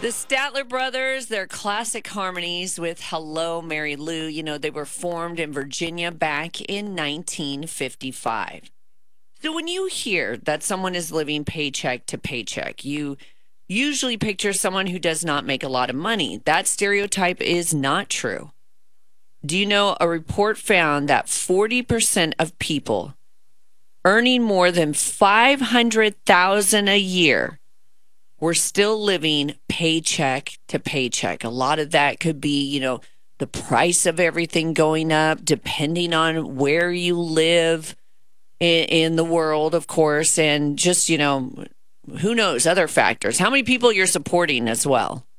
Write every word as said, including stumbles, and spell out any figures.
The Statler Brothers, their classic harmonies with Hello, Mary Lou, you know, they were formed in Virginia back in nineteen fifty-five. So when you hear that someone is living paycheck to paycheck, you usually picture someone who does not make a lot of money. That stereotype is not true. Do you know a report found that forty percent of people earning more than five hundred thousand dollars a year we're still living paycheck to paycheck. A lot of that could be, you know, the price of everything going up, depending on where you live in, in the world, of course, and just, you know, who knows, other factors. How many people you're supporting as well?